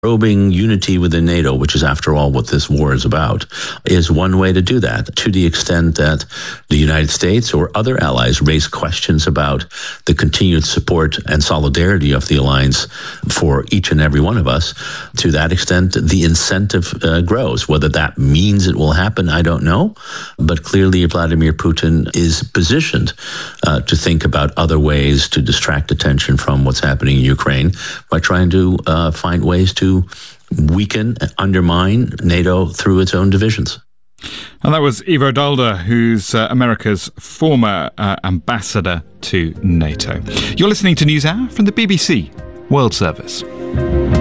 Probing unity within NATO, which is after all what this war is about, is one way to do that. To the extent that the United States or other allies raise questions about the continued support and solidarity of the alliance for each and every one of us, to that extent, the incentive grows. Whether that means it will happen, I don't know. But clearly, Vladimir Putin is positioned to think about other ways to distract attention from what's happening in Ukraine by trying to find ways to weaken, undermine NATO through its own divisions. And that was Ivo Daalder, who's America's former ambassador to NATO. You're listening to NewsHour from the BBC World Service.